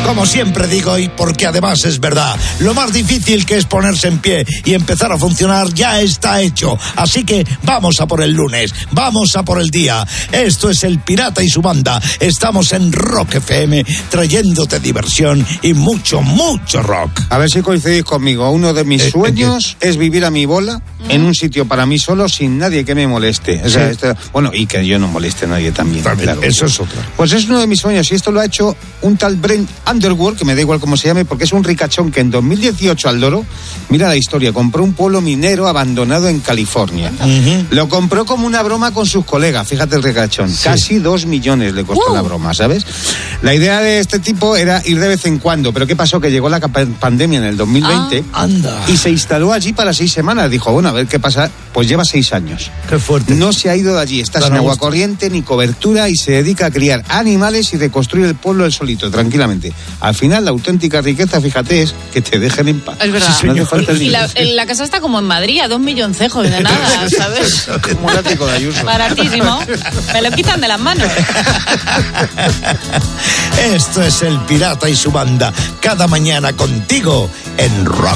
Como siempre digo, y porque además es verdad, lo más difícil que es ponerse en pie y empezar a funcionar ya está hecho. Así que vamos a por el lunes, vamos a por el día. Esto es El Pirata y su banda. Estamos en Rock FM, trayéndote diversión y mucho, mucho rock. A ver si coincidís conmigo. Uno de mis sueños es vivir a mi bola en un sitio para mí solo, sin nadie que me moleste. O sea, bueno, y que yo no moleste a nadie también. Claro, eso es otra. Pues es uno de mis sueños, y esto lo ha hecho un tal Brent Underwood, que me da igual cómo se llame, porque es un ricachón que en 2018 al loro, mira la historia, compró un pueblo minero abandonado en California. Lo compró como una broma con sus colegas, fíjate el ricachón. Sí. Casi 2 millones le costó la broma, ¿sabes? La idea de este tipo era ir de vez en cuando, pero ¿qué pasó? Que llegó la pandemia en el 2020 y se instaló allí para 6 semanas. Dijo, bueno, a ver qué pasa. Pues lleva 6 años. Qué fuerte. No se ha ido de allí, está sin agua corriente ni cobertura y se dedica a criar animales y reconstruir el pueblo él solito, tranquilamente. Al final, la auténtica riqueza, fíjate, es que te dejen en paz. Es verdad. Sí, no hace falta el y la casa está como en Madrid, a 2 milloncejos de nada, ¿sabes? Como un ático de Ayuso. Baratísimo. Me lo quitan de las manos. Esto es El Pirata y su banda, cada mañana contigo en Rock